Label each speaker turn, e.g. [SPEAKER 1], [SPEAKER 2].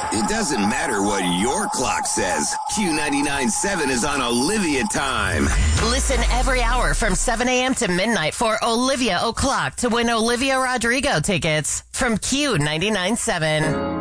[SPEAKER 1] It doesn't matter what your clock says. Q99.7 is on Olivia time.
[SPEAKER 2] Listen every hour from 7 a.m. to midnight for Olivia O'Clock to win Olivia Rodrigo tickets from Q99.7.